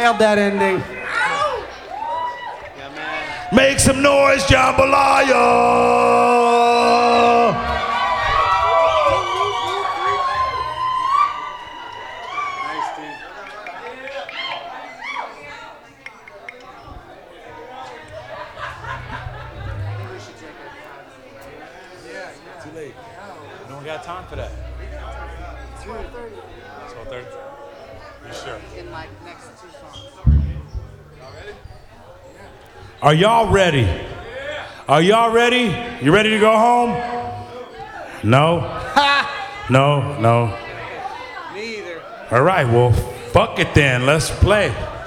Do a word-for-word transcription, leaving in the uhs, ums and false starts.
nailed that ending. Make some noise, jambalaya! Too late. No one got time for that. twelve thirty. twelve thirty? You sure? In like next two songs. Are y'all ready? Are y'all ready? You ready to go home? No? No, no. Me either. All right, well, fuck it then. Let's play.